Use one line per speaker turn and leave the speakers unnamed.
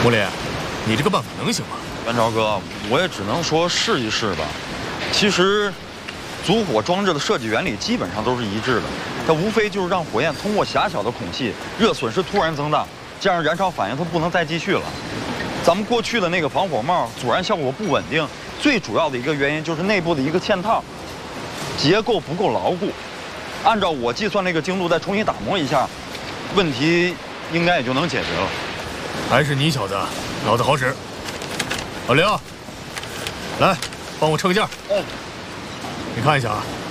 木林，你这个办法能行吗？
元朝哥，我也只能说试一试吧。其实，组火装置的设计原理基本上都是一致的，它无非就是让火焰通过狭小的孔隙，热损失突然增大，这样燃烧反应它不能再继续了。咱们过去的那个防火帽阻燃效果不稳定，最主要的一个原因就是内部的一个嵌套结构不够牢固。按照我计算那个精度再重新打磨一下，问题应该也就能解决了。
还是你小子脑子好使。老刘，来帮我称个价。
嗯，
你看一下啊。